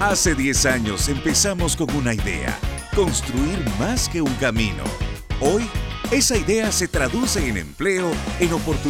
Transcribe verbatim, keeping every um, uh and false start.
Hace diez años empezamos con una idea, construir más que un camino. Hoy, esa idea se traduce en empleo, en oportunidades.